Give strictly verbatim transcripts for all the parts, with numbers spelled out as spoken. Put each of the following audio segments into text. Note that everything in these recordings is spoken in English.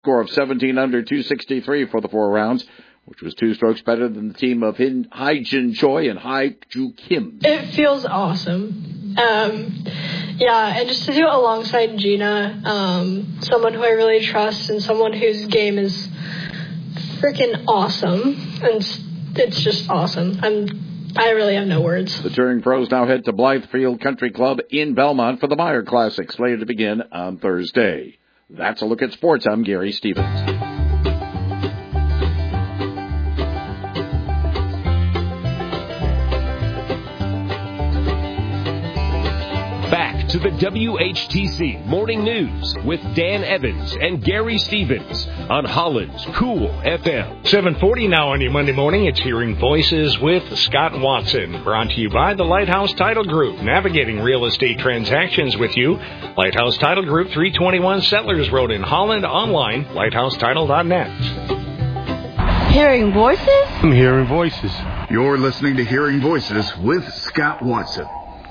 Score of seventeen under, two sixty-three for the four rounds, which was two strokes better than the team of Hin Hai-Jin Choi and Hai-Ju Kim. It feels awesome. Um, yeah, and just to do it alongside Gina, um, someone who I really trust and someone whose game is freaking awesome. And it's, it's just awesome. I'm, I really have no words. The touring pros now head to Blythefield Country Club in Belmont for the Meyer Classic, slated to begin on Thursday. That's a look at sports. I'm Gary Stevens. Back to the W H T C Morning News with Dan Evans and Gary Stevens on Holland's Cool F M. seven forty now on your Monday morning. It's Hearing Voices with Scott Watson. Brought to you by the Lighthouse Title Group. Navigating real estate transactions with you. Lighthouse Title Group, three twenty-one Settlers Road in Holland. Online, lighthouse title dot net. Hearing Voices? I'm Hearing Voices. You're listening to Hearing Voices with Scott Watson.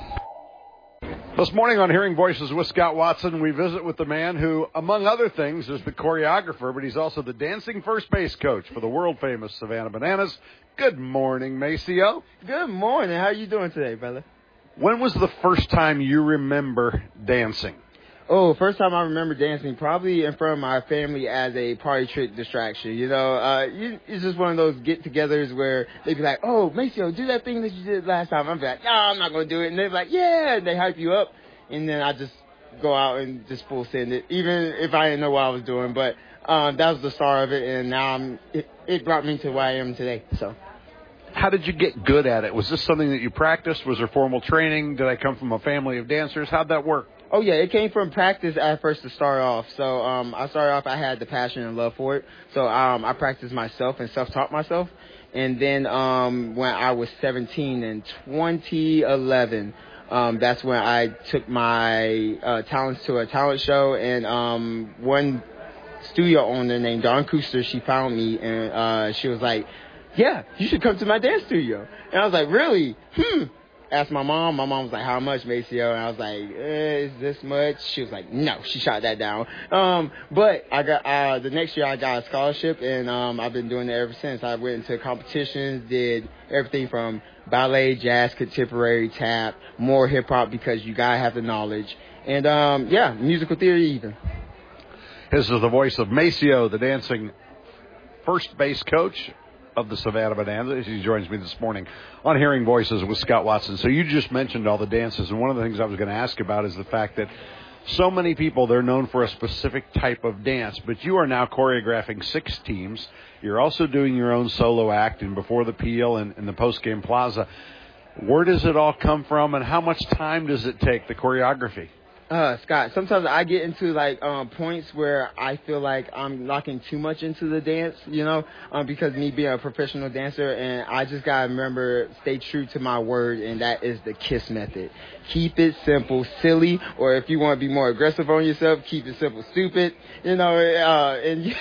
This morning on Hearing Voices with Scott Watson, we visit with the man who, among other things, is the choreographer, but he's also the dancing first base coach for the world-famous Savannah Bananas. Good morning, Maceo. Good morning. How are you doing today, brother? When was the first time you remember dancing? Oh, first time I remember dancing, probably in front of my family as a party trick distraction. You know, uh, you, it's just one of those get-togethers where they'd be like, oh, Maceo, do that thing that you did last time. I'm like, no, I'm not going to do it. And they're like, yeah, and they hype you up. And then I just go out and just full send it, even if I didn't know what I was doing. But um, that was the start of it, and now I'm, it, it brought me to where I am today. So. How did you get good at it? Was this something that you practiced? Was there formal training? Did I come from a family of dancers? How'd that work? Oh, yeah, it came from practice at first to start off. So um, I started off, I had the passion and love for it. So um, I practiced myself and self-taught myself. And then um, when I was seventeen in twenty eleven, um, that's when I took my uh, talents to a talent show. And um, one studio owner named Dawn Kuster, she found me, and uh, she was like, yeah, you should come to my dance studio. And I was like, really? Hmm. Asked my mom. My mom was like, how much, Maceo? And I was like, eh, is this much? She was like, no. She shot that down. Um, but I got uh, the next year I got a scholarship, and um, I've been doing it ever since. I went into competitions, did everything from ballet, jazz, contemporary, tap, more hip-hop because you got to have the knowledge. And, um, yeah, musical theory even. This is the voice of Maceo, the dancing first base coach of the Savannah Bananas. He joins me this morning on Hearing Voices with Scott Watson. So you just mentioned all the dances, and one of the things I was going to ask about is the fact that so many people, they're known for a specific type of dance, but you are now choreographing six teams. You're also doing your own solo act in Before the Peel and in the Postgame Plaza. Where does it all come from, and how much time does it take, the choreography? Uh, Scott, sometimes I get into, like, um, points where I feel like I'm locking too much into the dance, you know, um, because me being a professional dancer, and I just got to remember, stay true to my word, and that is the KISS method. Keep it simple, silly, or if you want to be more aggressive on yourself, keep it simple, stupid, you know, uh, and,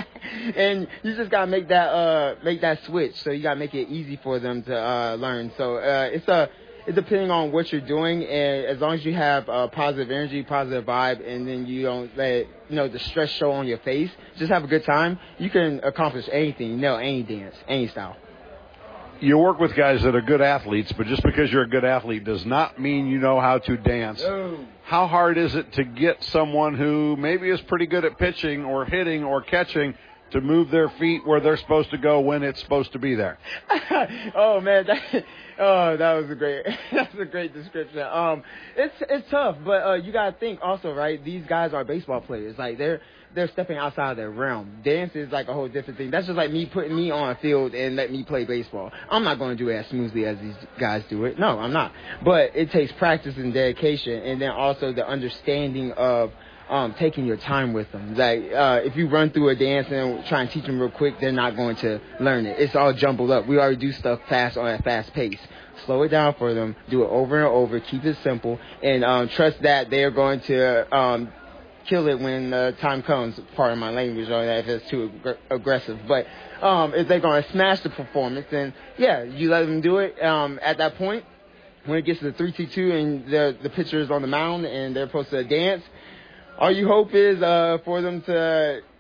and you just got to make that, uh, make that switch, so you got to make it easy for them to, uh, learn. So, uh, it's a, It's depending on what you're doing, and as long as you have uh, positive energy, positive vibe, and then you don't let, you know, the stress show on your face, just have a good time, you can accomplish anything, you know, any dance, any style. You work with guys that are good athletes, but just because you're a good athlete does not mean you know how to dance. No. How hard is it to get someone who maybe is pretty good at pitching or hitting or catching to move their feet where they're supposed to go when it's supposed to be there? oh man, that, oh that was a great that's a great description. Um, it's it's tough, but uh, you gotta think also, right? These guys are baseball players. Like they're they're stepping outside of their realm. Dance is like a whole different thing. That's just like me putting me on a field and let me play baseball. I'm not going to do it as smoothly as these guys do it. No, I'm not. But it takes practice and dedication, and then also the understanding of Um, taking your time with them. Like, uh, if you run through a dance and try and teach them real quick, they're not going to learn it. It's all jumbled up. We already do stuff fast on a fast pace. Slow it down for them. Do it over and over. Keep it simple. And um, trust that they are going to um, kill it when the time comes. Pardon my language on that if it's too ag- aggressive. But um, if they're going to smash the performance, then, yeah, you let them do it. Um, at that point, when it gets to the three two two and the, the pitcher is on the mound and they're supposed to dance, all you hope is uh, for them to